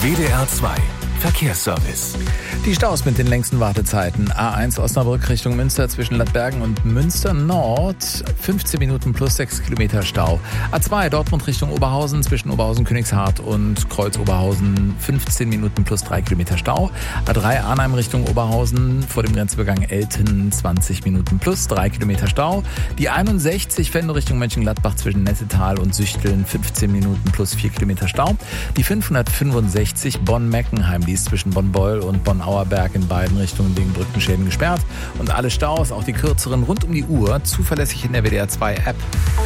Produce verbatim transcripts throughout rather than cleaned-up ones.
W D R zwei Verkehrsservice. Die Staus mit den längsten Wartezeiten. A eins Osnabrück Richtung Münster zwischen Ladbergen und Münster Nord. fünfzehn Minuten plus sechs Kilometer Stau. A zwei Dortmund Richtung Oberhausen zwischen Oberhausen Königshardt und Kreuz Oberhausen. fünfzehn Minuten plus drei Kilometer Stau. A drei Arnheim Richtung Oberhausen vor dem Grenzübergang Elten. zwanzig Minuten plus drei Kilometer Stau. Die einundsechzig Venlo Richtung Mönchengladbach zwischen Nettetal und Süchteln. fünfzehn Minuten plus vier Kilometer Stau. Die fünfhundertfünfundsechzig Bonn-Meckenheim. Die ist zwischen Bonn-Beul und Bonn-Auerberg in beiden Richtungen wegen Brückenschäden gesperrt. Und alle Staus, auch die kürzeren, rund um die Uhr, zuverlässig in der W D R zwei App.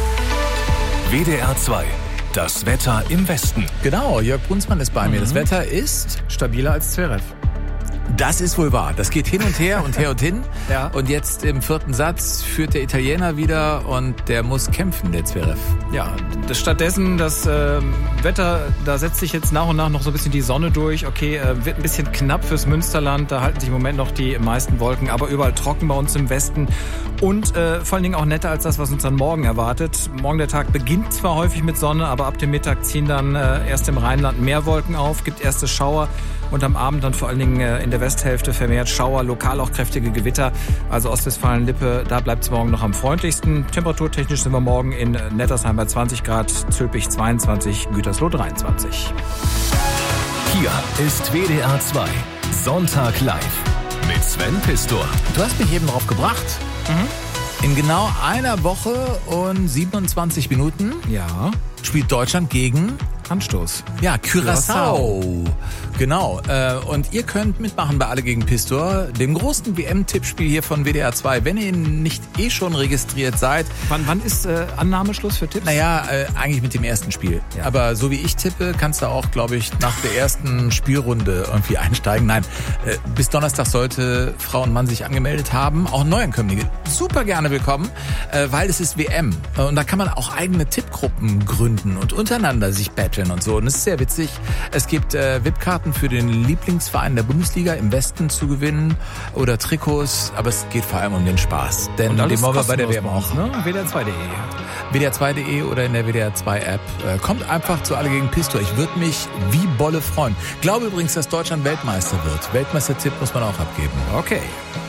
W D R zwei. Das Wetter im Westen. Genau, Jörg Brunsmann ist bei Mhm. mir. Das Wetter ist stabiler als Zverev. Das ist wohl wahr. Das geht hin und her und her und hin. Ja. Und jetzt im vierten Satz führt der Italiener wieder und der muss kämpfen, der Zverev. Ja, das stattdessen das äh, Wetter, da setzt sich jetzt nach und nach noch so ein bisschen die Sonne durch. Okay, äh, wird ein bisschen knapp fürs Münsterland. Da halten sich im Moment noch die meisten Wolken, aber überall trocken bei uns im Westen. Und äh, vor allen Dingen auch netter als das, was uns dann morgen erwartet. Morgen der Tag beginnt zwar häufig mit Sonne, aber ab dem Mittag ziehen dann äh, erst im Rheinland mehr Wolken auf, gibt erste Schauer. Und am Abend dann vor allen Dingen äh, in der Westhälfte vermehrt Schauer, lokal auch kräftige Gewitter. Also Ostwestfalen-Lippe, da bleibt es morgen noch am freundlichsten. Temperaturtechnisch sind wir morgen in Nettersheim bei zwanzig Grad, Zülpich zweiundzwanzig, Gütersloh dreiundzwanzig. Hier ist W D R zwei Sonntag live mit Sven Pistor. Du hast mich eben drauf gebracht. Mhm. In genau einer Woche und siebenundzwanzig Minuten Ja. spielt Deutschland gegen Anstoß. Ja, Curaçao. Genau. Und ihr könnt mitmachen bei Alle gegen Pistor, dem großen W M-Tippspiel hier von W D R zwei. Wenn ihr nicht eh schon registriert seid. Wann, wann ist äh, Annahmeschluss für Tipps? Naja, äh, eigentlich mit dem ersten Spiel. Ja. Aber so wie ich tippe, kannst du auch, glaube ich, nach der ersten Spielrunde irgendwie einsteigen. Nein, äh, bis Donnerstag sollte Frau und Mann sich angemeldet haben. Auch Neuankömmlinge. Super gerne willkommen, äh, weil es ist W M. Und da kann man auch eigene Tippgruppen gründen und untereinander sich battlen und so. Und es ist sehr witzig. Es gibt äh, V I P-Karten für den Lieblingsverein der Bundesliga im Westen zu gewinnen oder Trikots, aber es geht vor allem um den Spaß. Denn Und alles den wollen wir bei der W M kostenlos auch. bei uns, ne? W D R zwei punkt de. W D R zwei punkt de oder in der W D R zwei App. Äh, kommt einfach zu Alle gegen Pistor. Ich würde mich wie Bolle freuen. Glaube übrigens, dass Deutschland Weltmeister wird. Weltmeistertipp muss man auch abgeben. Okay.